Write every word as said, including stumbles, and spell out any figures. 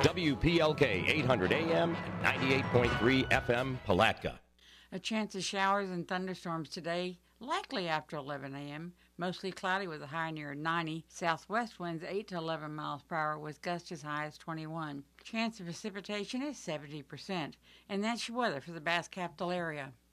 W P L K eight hundred A M and ninety-eight point three F M Palatka. A chance of showers and thunderstorms today, likely after eleven a m Mostly cloudy with a high near ninety. Southwest winds eight to eleven miles per hour with gusts as high as twenty-one. Chance of precipitation is seventy percent. And that's your weather for the Bass Capital area.